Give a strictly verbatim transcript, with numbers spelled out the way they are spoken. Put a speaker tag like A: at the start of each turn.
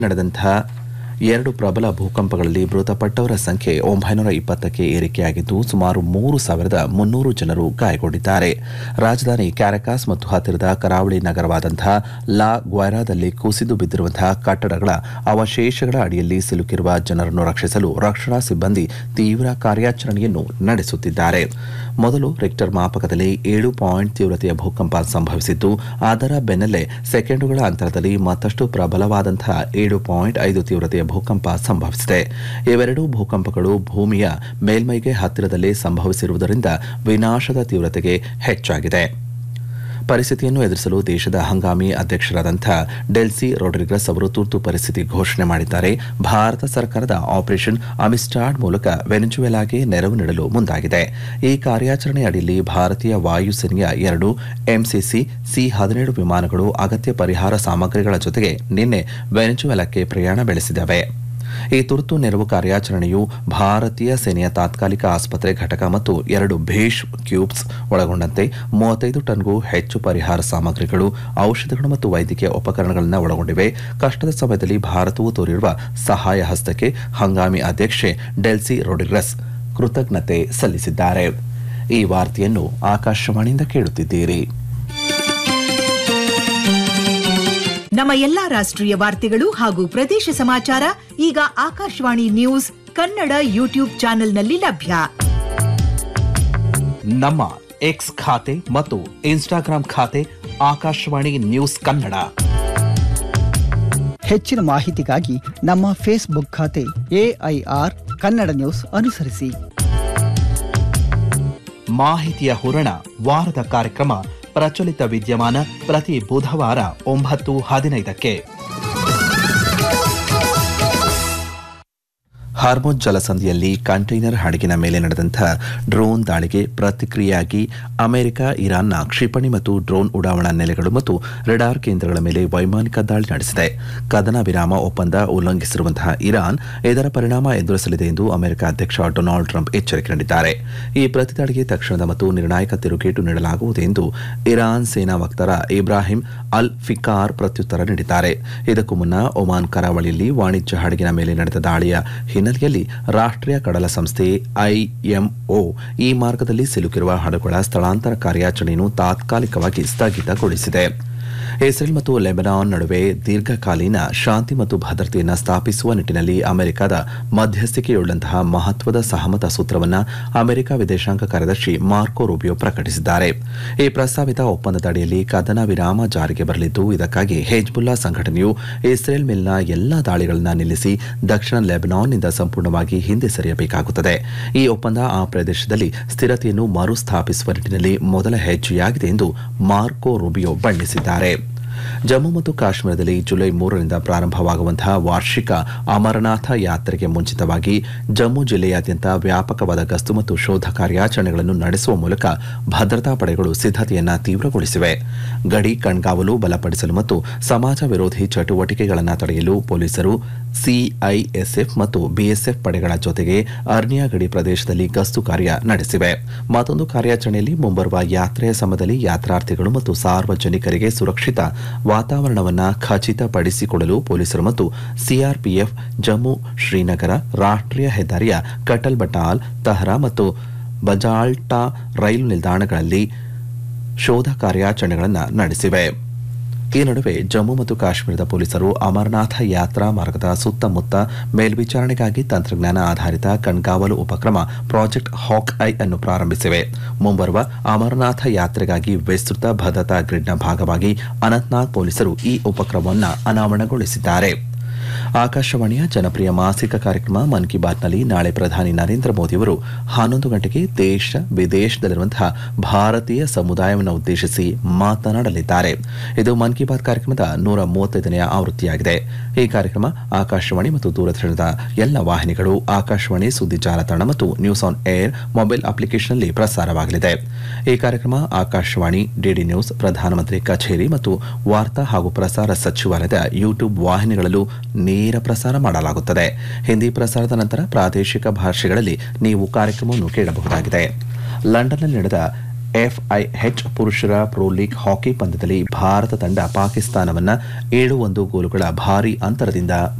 A: ನಡೆದಂತಹ ಎರಡು ಪ್ರಬಲ ಭೂಕಂಪಗಳಲ್ಲಿ ಮೃತಪಟ್ಟವರ ಸಂಖ್ಯೆ ಒಂಬೈನೂರ ಇಪ್ಪತ್ತಕ್ಕೆ ಏರಿಕೆಯಾಗಿದ್ದು ಸುಮಾರು ಮೂರು ಸಾವಿರದ ಮುನ್ನೂರು ಜನರು ಗಾಯಗೊಂಡಿದ್ದಾರೆ. ರಾಜಧಾನಿ ಕ್ಯಾರಕಾಸ್ ಮತ್ತು ಹತ್ತಿರದ ಕರಾವಳಿ ನಗರವಾದಂತಹ ಲಾ ಗ್ವೈರಾದಲ್ಲಿ ಕುಸಿದು ಬಿದ್ದಿರುವಂತಹ ಕಟ್ಟಡಗಳ ಅವಶೇಷಗಳ ಅಡಿಯಲ್ಲಿ ಸಿಲುಕಿರುವ ಜನರನ್ನು ರಕ್ಷಿಸಲು ರಕ್ಷಣಾ ಸಿಬ್ಬಂದಿ ತೀವ್ರ ಕಾರ್ಯಾಚರಣೆಯನ್ನು ನಡೆಸುತ್ತಿದ್ದಾರೆ. ಮೊದಲು ರಿಕ್ಟರ್ ಮಾಪಕದಲ್ಲಿ ಏಳು ಪಾಯಿಂಟ್ ತೀವ್ರತೆಯ ಭೂಕಂಪ ಸಂಭವಿಸಿದ್ದು, ಅದರ ಬೆನ್ನಲ್ಲೇ ಸೆಕೆಂಡುಗಳ ಅಂತರದಲ್ಲಿ ಮತ್ತಷ್ಟು ಪ್ರಬಲವಾದಂತಹ ಏಳು ಪಾಯಿಂಟ್ ಐದು ತೀವ್ರತೆಯ ಭೂಕಂಪ ಸಂಭವಿಸಿದೆ. ಇವೆರಡೂ ಭೂಕಂಪಗಳು ಭೂಮಿಯ ಮೇಲ್ಮೈಗೆ ಹತ್ತಿರದಲ್ಲೇ ಸಂಭವಿಸಿರುವುದರಿಂದ ವಿನಾಶದ ತೀವ್ರತೆಗೆ ಹೆಚ್ಚಾಗಿದೆ. ಪರಿಸ್ಥಿತಿಯನ್ನು ಎದುರಿಸಲು ದೇಶದ ಹಂಗಾಮಿ ಅಧ್ಯಕ್ಷರಾದಂತಹ ಡೆಲ್ಸಿ ರೊಡ್ರಿಗಸ್ ಅವರು ತುರ್ತು ಪರಿಸ್ಥಿತಿ ಘೋಷಣೆ ಮಾಡಿದ್ದಾರೆ. ಭಾರತ ಸರ್ಕಾರದ ಆಪರೇಷನ್ ಅಮಿಸ್ಟಾಡ್ ಮೂಲಕ ವೆನೆಜುವೆಲಾಗೆ ನೆರವು ನೀಡಲು ಮುಂದಾಗಿದೆ. ಈ ಕಾರ್ಯಾಚರಣೆ ಅಡಿಯಲ್ಲಿ ಭಾರತೀಯ ವಾಯುಸೇನೆಯ ಎರಡು ಎಂಸಿಸಿ ಸಿ ಹದಿನೇಳು ವಿಮಾನಗಳು ಅಗತ್ಯ ಪರಿಹಾರ ಸಾಮಗ್ರಿಗಳ ಜೊತೆಗೆ ನಿನ್ನೆ ವೆನೆಜುವೆಲಾಕ್ಕೆ ಪ್ರಯಾಣ ಬೆಳೆಸಿದವೆ. ಈ ತುರ್ತು ನೆರವು ಕಾರ್ಯಾಚರಣೆಯು ಭಾರತೀಯ ಸೇನೆಯ ತಾತ್ಕಾಲಿಕ ಆಸ್ಪತ್ರೆ ಘಟಕ ಮತ್ತು ಎರಡು ಭೇಷ್ ಕ್ಯೂಬ್ಸ್ ಒಳಗೊಂಡಂತೆ ಮೂವತ್ತೈದು ಟನ್ಗೂ ಹೆಚ್ಚು ಪರಿಹಾರ ಸಾಮಗ್ರಿಗಳು, ಔಷಧಗಳು ಮತ್ತು ವೈದ್ಯಕೀಯ ಉಪಕರಣಗಳನ್ನು ಒಳಗೊಂಡಿವೆ. ಕಷ್ಟದ ಸಮಯದಲ್ಲಿ ಭಾರತವು ತೋರಿರುವ ಸಹಾಯ ಹಸ್ತಕ್ಕೆ ಹಂಗಾಮಿ ಅಧ್ಯಕ್ಷೆ ಡೆಲ್ಸಿ ರೊಡ್ರಿಗಸ್ ಕೃತಜ್ಞತೆ ಸಲ್ಲಿಸಿದ್ದಾರೆ. ಈ ವಾರ್ತೆಯನ್ನು ಆಕಾಶವಾಣಿಯಿಂದ ಕೇಳುತ್ತಿದ್ದೀರಿ.
B: ನಮ್ಮ ಎಲ್ಲಾ ರಾಷ್ಟ್ರೀಯ ವಾರ್ತೆಗಳು ಹಾಗೂ ಪ್ರದೇಶ ಸಮಾಚಾರ ಈಗ ಆಕಾಶವಾಣಿ ನ್ಯೂಸ್ ಕನ್ನಡ ಯೂಟ್ಯೂಬ್ ಚಾನೆಲ್ನಲ್ಲಿ ಲಭ್ಯ.
A: ನಮ್ಮ ಎಕ್ಸ್ ಖಾತೆ ಮತ್ತು ಇನ್ಸ್ಟಾಗ್ರಾಂ ಖಾತೆ ಆಕಾಶವಾಣಿ ನ್ಯೂಸ್ ಕನ್ನಡ.
C: ಹೆಚ್ಚಿನ ಮಾಹಿತಿಗಾಗಿ ನಮ್ಮ ಫೇಸ್ಬುಕ್ ಖಾತೆ ಎಐಆರ್ ಕನ್ನಡ ನ್ಯೂಸ್ ಅನುಸರಿಸಿ.
A: ಮಾಹಿತಿಯ ಹೂರಣ ವಾರದ ಕಾರ್ಯಕ್ರಮ ಪ್ರಚಲಿತ ವಿದ್ಯಮಾನ ಪ್ರತಿ ಬುಧವಾರ ಒಂಬತ್ತು ಹದಿನೈದಕ್ಕೆ. ಹಾರ್ಮುಜ್ ಜಲಸಂಧಿಯಲ್ಲಿ ಕಂಟೈನರ್ ಹಡಗಿನ ಮೇಲೆ ನಡೆದಂತಹ ಡ್ರೋನ್ ದಾಳಿಗೆ ಪ್ರತಿಕ್ರಿಯೆಯಾಗಿ ಅಮೆರಿಕ ಇರಾನ್ನ ಕ್ಷಿಪಣಿ ಮತ್ತು ಡ್ರೋನ್ ಉಡಾವಣಾ ನೆಲೆಗಳು ಮತ್ತು ರೆಡಾರ್ ಕೇಂದ್ರಗಳ ಮೇಲೆ ವೈಮಾನಿಕ ದಾಳಿ ನಡೆಸಿದೆ. ಕದನ ವಿರಾಮ ಒಪ್ಪಂದ ಉಲ್ಲಂಘಿಸಿರುವಂತಹ ಇರಾನ್ ಇದರ ಪರಿಣಾಮ ಎದುರಿಸಲಿದೆ ಎಂದು ಅಮೆರಿಕ ಅಧ್ಯಕ್ಷ ಡೊನಾಲ್ಡ್ ಟ್ರಂಪ್ ಎಚ್ಚರಿಕೆ ನೀಡಿದ್ದಾರೆ. ಈ ಪ್ರತಿದಾಳಿಗೆ ತಕ್ಷಣದ ಮತ್ತು ನಿರ್ಣಾಯಕ ತಿರುಗೇಟು ನೀಡಲಾಗುವುದು ಎಂದು ಇರಾನ್ ಸೇನಾ ವಕ್ತಾರ ಇಬ್ರಾಹಿಂ ಅಲ್ ಫಿಕಾರ್ ಪ್ರತ್ಯುತ್ತರ ನೀಡಿದ್ದಾರೆ. ಇದಕ್ಕೂ ಮುನ್ನ ಒಮಾನ್ ಕರಾವಳಿಯಲ್ಲಿ ವಾಣಿಜ್ಯ ಹಡಗಿನ ಮೇಲೆ ನಡೆದ ದಾಳಿಯ ಹಿನ್ನೆಲೆಯಲ್ಲಿ ರಾಷ್ಟ್ರೀಯ ಕಡಲ ಸಂಸ್ಥೆ ಐಎಂಒ ಈ ಮಾರ್ಗದಲ್ಲಿ ಸಿಲುಕಿರುವ ಹಡಗುಗಳ ಸ್ಥಳಾಂತರ ಕಾರ್ಯಾಚರಣೆಯನ್ನು ತಾತ್ಕಾಲಿಕವಾಗಿ ಸ್ಥಗಿತಗೊಳಿಸಿದೆ. ಇಸ್ರೇಲ್ ಮತ್ತು ಲೆಬನಾನ್ ನಡುವೆ ದೀರ್ಘಕಾಲೀನ ಶಾಂತಿ ಮತ್ತು ಭದ್ರತೆಯನ್ನು ಸ್ಥಾಪಿಸುವ ನಿಟ್ಟಿನಲ್ಲಿ ಅಮೆರಿಕದ ಮಧ್ಯಸ್ಥಿಕೆಯುಳ್ಳಂತಹ ಮಹತ್ವದ ಸಹಮತ ಸೂತ್ರವನ್ನು ಅಮೆರಿಕ ವಿದೇಶಾಂಗ ಕಾರ್ಯದರ್ಶಿ ಮಾರ್ಕೊ ರೂಬಿಯೋ ಪ್ರಕಟಿಸಿದ್ದಾರೆ. ಈ ಪ್ರಸ್ತಾವಿತ ಒಪ್ಪಂದದ ಅಡಿಯಲ್ಲಿ ಕದನ ವಿರಾಮ ಜಾರಿಗೆ ಬರಲಿದ್ದು, ಇದಕ್ಕಾಗಿ ಹೆಜ್ಬುಲ್ಲಾ ಸಂಘಟನೆಯು ಇಸ್ರೇಲ್ ಮೇಲಿನ ಎಲ್ಲಾ ದಾಳಿಗಳನ್ನು ನಿಲ್ಲಿಸಿ ದಕ್ಷಿಣ ಲೆಬನಾನ್ನಿಂದ ಸಂಪೂರ್ಣವಾಗಿ ಹಿಂದೆ ಸರಿಯಬೇಕಾಗುತ್ತದೆ. ಈ ಒಪ್ಪಂದ ಆ ಪ್ರದೇಶದಲ್ಲಿ ಸ್ಥಿರತೆಯನ್ನು ಮರುಸ್ಥಾಪಿಸುವ ನಿಟ್ಟಿನಲ್ಲಿ ಮೊದಲ ಹೆಜ್ಜೆಯಾಗಿದೆ ಎಂದು ಮಾರ್ಕೊ ರೂಬಿಯೋ ಬಣ್ಣಿಸಿದ್ದಾರೆ. ಜಮ್ಮು ಮತ್ತು ಕಾಶ್ಮೀರದಲ್ಲಿ ಜುಲೈ ಮೂರರಿಂದ ಪ್ರಾರಂಭವಾಗುವಂತಹ ವಾರ್ಷಿಕ ಅಮರನಾಥ ಯಾತ್ರೆಗೆ ಮುಂಚಿತವಾಗಿ ಜಮ್ಮು ಜಿಲ್ಲೆಯಾದ್ಯಂತ ವ್ಯಾಪಕವಾದ ಗಸ್ತು ಮತ್ತು ಶೋಧ ಕಾರ್ಯಾಚರಣೆಗಳನ್ನು ನಡೆಸುವ ಮೂಲಕ ಭದ್ರತಾ ಪಡೆಗಳು ಸಿದ್ಧತೆಯನ್ನು ತೀವ್ರಗೊಳಿಸಿವೆ. ಗಡಿ ಕಣ್ಗಾವಲು ಬಲಪಡಿಸಲು ಮತ್ತು ಸಮಾಜ ವಿರೋಧಿ ಚಟುವಟಿಕೆಗಳನ್ನು ತಡೆಯಲು ಪೊಲೀಸರು ಸಿಐಎಸ್ಎಫ್ ಮತ್ತು ಬಿಎಸ್ಎಫ್ ಪಡೆಗಳ ಜೊತೆಗೆ ಅರ್ನಿಯಾ ಗಡಿ ಪ್ರದೇಶದಲ್ಲಿ ಗಸ್ತು ಕಾರ್ಯ ನಡೆಸಿವೆ. ಮತ್ತೊಂದು ಕಾರ್ಯಾಚರಣೆಯಲ್ಲಿ ಮುಂಬರುವ ಯಾತ್ರೆಯ ಸಮಯದಲ್ಲಿ ಯಾತ್ರಾರ್ಥಿಗಳು ಮತ್ತು ಸಾರ್ವಜನಿಕರಿಗೆ ಸುರಕ್ಷಿತ ವಾತಾವರಣವನ್ನು ಖಚಿತಪಡಿಸಿಕೊಳ್ಳಲು ಪೊಲೀಸರು ಮತ್ತು ಸಿಆರ್ಪಿಎಫ್ ಜಮ್ಮು ಶ್ರೀನಗರ ರಾಷ್ಟ್ರೀಯ ಹೆದ್ದಾರಿಯ ಕಟಲ್ ಬಟಾಲ್, ತಹರಾ ಮತ್ತು ಬಜಾಲ್ಟಾ ರೈಲು ನಿಲ್ದಾಣಗಳಲ್ಲಿ ಶೋಧ ಕಾರ್ಯಾಚರಣೆಗಳನ್ನು ನಡೆಸಿವೆ. ಈ ನಡುವೆ ಜಮ್ಮು ಮತ್ತು ಕಾಶ್ಮೀರದ ಪೊಲೀಸರು ಅಮರನಾಥ ಯಾತ್ರಾ ಮಾರ್ಗದ ಸುತ್ತಮುತ್ತ ಮೇಲ್ವಿಚಾರಣೆಗಾಗಿ ತಂತ್ರಜ್ಞಾನ ಆಧಾರಿತ ಕಣ್ಗಾವಲು ಉಪಕ್ರಮ ಪ್ರಾಜೆಕ್ಟ್ ಹಾಕ್ ಐ ಅನ್ನು ಪ್ರಾರಂಭಿಸಿವೆ. ಮುಂಬರುವ ಅಮರನಾಥ ಯಾತ್ರೆಗಾಗಿ ವಿಸ್ತೃತ ಭದ್ರತಾ ಗ್ರಿಡ್ನ ಭಾಗವಾಗಿ ಅನಂತನಾಗ್ ಪೊಲೀಸರು ಈ ಉಪಕ್ರಮವನ್ನು ಅನಾವರಣಗೊಳಿಸಿದ್ದಾರೆ. ಆಕಾಶವಾಣಿಯ ಜನಪ್ರಿಯ ಮಾಸಿಕ ಕಾರ್ಯಕ್ರಮ ಮನ್ ಕಿ ಬಾತ್ನಲ್ಲಿ ನಾಳೆ ಪ್ರಧಾನಿ ನರೇಂದ್ರ ಮೋದಿಯವರು ಹನ್ನೊಂದು ಗಂಟೆಗೆ ದೇಶ ವಿದೇಶದಲ್ಲಿರುವಂತಹ ಭಾರತೀಯ ಸಮುದಾಯವನ್ನು ಉದ್ದೇಶಿಸಿ ಮಾತನಾಡಲಿದ್ದಾರೆ. ಇದು ಮನ್ ಕಿ ಬಾತ್ ಕಾರ್ಯಕ್ರಮದ ನೂರ ಮೂವತ್ತೈದನೆಯ ಆವೃತ್ತಿಯಾಗಿದೆ. ಈ ಕಾರ್ಯಕ್ರಮ ಆಕಾಶವಾಣಿ ಮತ್ತು ದೂರದರ್ಶನದ ಎಲ್ಲ ವಾಹಿನಿಗಳು, ಆಕಾಶವಾಣಿ ಸುದ್ದಿ ಜಾಲತಾಣ ಮತ್ತು ನ್ಯೂಸ್ ಆನ್ ಏರ್ ಮೊಬೈಲ್ ಅಪ್ಲಿಕೇಶನ್ನಲ್ಲಿ ಪ್ರಸಾರವಾಗಲಿದೆ. ಈ ಕಾರ್ಯಕ್ರಮ ಆಕಾಶವಾಣಿ, ಡಿಡಿ ನ್ಯೂಸ್, ಪ್ರಧಾನಮಂತ್ರಿ ಕಚೇರಿ ಮತ್ತು ವಾರ್ತಾ ಹಾಗೂ ಪ್ರಸಾರ ಸಚಿವಾಲಯದ ಯೂಟ್ಯೂಬ್ ವಾಹಿನಿಗಳಲ್ಲೂ ನೇರ ಪ್ರಸಾರ ಮಾಡಲಾಗುತ್ತದೆ. ಹಿಂದಿ ಪ್ರಸಾರದ ನಂತರ ಪ್ರಾದೇಶಿಕ ಭಾಷೆಗಳಲ್ಲಿ ನೀವು ಕಾರ್ಯಕ್ರಮವನ್ನು ಕೇಳಬಹುದಾಗಿದೆ. ಲಂಡನ್ನಲ್ಲಿ ನಡೆದ ಎಫ್ಐಎಚ್ ಪುರುಷರ ಪ್ರೊ ಲೀಗ್ ಹಾಕಿ ಪಂದ್ಯದಲ್ಲಿ ಭಾರತ ತಂಡ ಪಾಕಿಸ್ತಾನವನ್ನ ಏಳು ಒಂದು ಗೋಲುಗಳ ಭಾರೀ ಅಂತರದಿಂದ